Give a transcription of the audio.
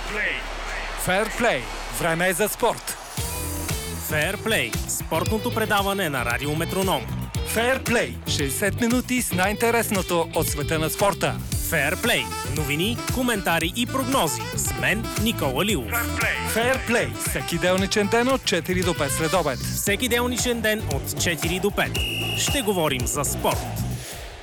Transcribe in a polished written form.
Фейрплей. Време е за спорт. Фейрплей. Спортното предаване на Радио Метроном. Фейрплей. 60 минути с най-интересното от света на спорта. Фейрплей. Новини, коментари и прогнози. С мен Никола Лилов. Фейрплей. Всеки делничен ден от 4 до 5 следобед. Всеки делничен ден от 4 до 5. Ще говорим за спорт.